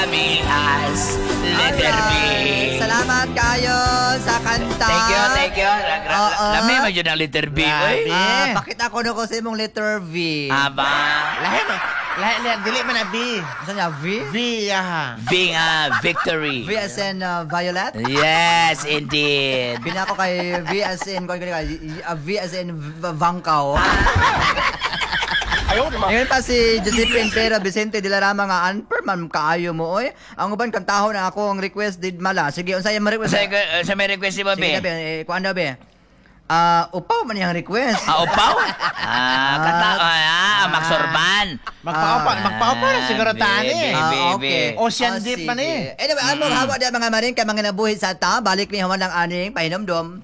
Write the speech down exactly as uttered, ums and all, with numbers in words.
Bias, letter B. Alright. Salamat kayo sa kanta. Thank you, thank you. Ra- ra- Oo. Lami man yun ang letter B. Grabe. Uy. Ah, pakita ko na ko sa imong letter V. Aba. Lahi mo. Lahi, lahi, dili man na B. Saan niya? V? V, aha. Being a victory. V as in uh, violet? Yes, indeed. Bina ko kay V as in, kung kaya, uh, V as in v- Vangkaw. Ngayon pa si Josephine Pera Vicente de la Rama nga unper man kaayo mo oy. Ang uban kang taho na ako ang request did mala. Sige unsay mo request? Sa, uh, sa may request si Sige Babe. be, eh, kuan daw be. Ah, upaw man yang request. Ah, upaw? Ah, kata, ah, magsorban. Magpaupa, Ah. magpaupa na siguro tani. Baby. Ah, baby. Ocean Ah, deep sige. man eh. Anyway, amo hawa di mga maring kay mga nabuhi sa ta, balik ni hawan ng aning pahinomdom.